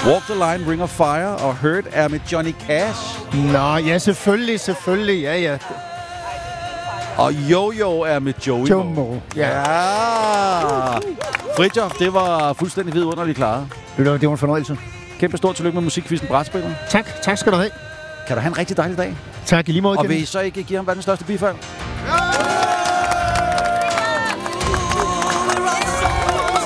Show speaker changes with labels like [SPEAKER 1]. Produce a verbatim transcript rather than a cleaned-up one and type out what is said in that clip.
[SPEAKER 1] Walk the Line, Ring of Fire og Hurt er med Johnny Cash.
[SPEAKER 2] Nå, ja, selvfølgelig, selvfølgelig, ja, ja.
[SPEAKER 1] Og Yo-Yo er med Joey
[SPEAKER 2] Joe
[SPEAKER 1] Moe.
[SPEAKER 2] Moe, ja.
[SPEAKER 1] Ja. Fridtjof, det var fuldstændig vidunderligt klaret.
[SPEAKER 2] Det var, det var en fornøjelse.
[SPEAKER 1] Kæmpe stort tillykke med musikquizzen Brætspiller.
[SPEAKER 2] Tak, tak skal du have.
[SPEAKER 1] Kan du have en rigtig dejlig dag?
[SPEAKER 2] Tak i lige måde.
[SPEAKER 1] Og vil I så ikke give ham verdens største bifald?